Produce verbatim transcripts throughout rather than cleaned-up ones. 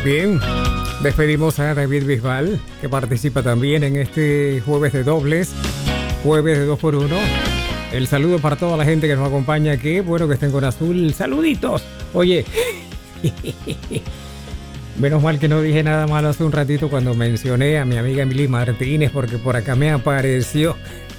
Bien, despedimos a David Bisbal, que participa también en este jueves de dobles, jueves de dos por uno. El saludo para toda la gente que nos acompaña aquí. Bueno, que estén con Azul. ¡Saluditos! Oye, menos mal que no dije nada malo hace un ratito cuando mencioné a mi amiga Emily Martínez, porque por acá me apareció.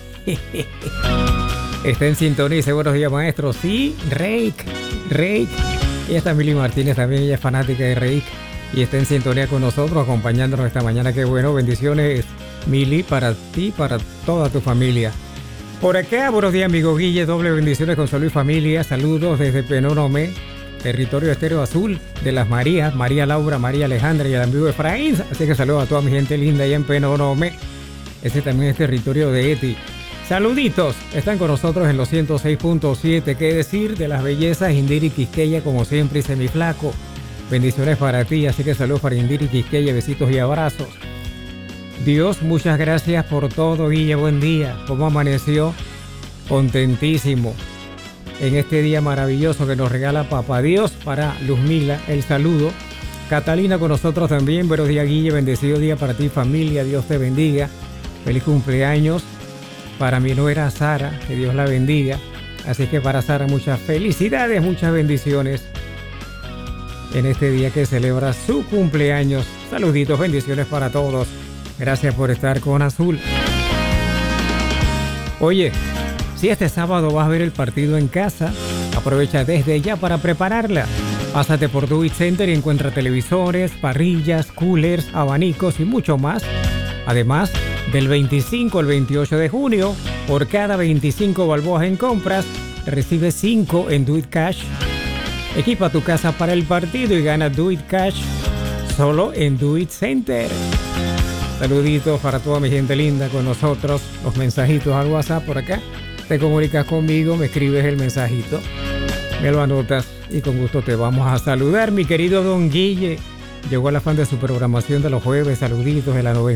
Está en sintonía y dice: buenos días, maestro. Sí, Reik, Reik. Ella está Emily Martínez también, ella es fanática de Reik y está en sintonía con nosotros, acompañándonos esta mañana. Qué bueno, bendiciones, Mili, para ti, para toda tu familia. Por acá, buenos días, amigo Guille, doble bendiciones con salud y familia. Saludos desde Penonomé, territorio estéreo azul de las Marías, María Laura, María Alejandra y el amigo Efraín. Así que saludos a toda mi gente linda allá en Penonomé. Ese también es territorio de Eti. Saluditos, están con nosotros en los ciento seis punto siete. ¿Qué decir de las bellezas Indiri Quisqueya, como siempre, y Semiflaco? Bendiciones para ti, así que saludos para Indiri Quisqueya, besitos y abrazos. Dios, muchas gracias por todo, Guille, buen día. ¿Cómo amaneció? Contentísimo en este día maravilloso que nos regala Papá Dios. Para Luzmila, el saludo. Catalina con nosotros también. Buenos días, Guille, bendecido día para ti, familia. Dios te bendiga. Feliz cumpleaños para mi nuera Sara, que Dios la bendiga. Así que para Sara, muchas felicidades, muchas bendiciones en este día que celebra su cumpleaños. Saluditos, bendiciones para todos. Gracias por estar con Azul. Oye, si este sábado vas a ver el partido en casa, aprovecha desde ya para prepararla. Pásate por Do It Center y encuentra televisores, parrillas, coolers, abanicos y mucho más. Además, del veinticinco al veintiocho de junio, por cada veinticinco balboas en compras, recibes cinco en Do It Cash. Equipa tu casa para el partido y gana Do It Cash solo en Do It Center. Saluditos para toda mi gente linda con nosotros. Los mensajitos al WhatsApp por acá. Te comunicas conmigo, me escribes el mensajito, me lo anotas y con gusto te vamos a saludar. Mi querido Don Guille, llegó al afán de su programación de los jueves. Saluditos de la novena.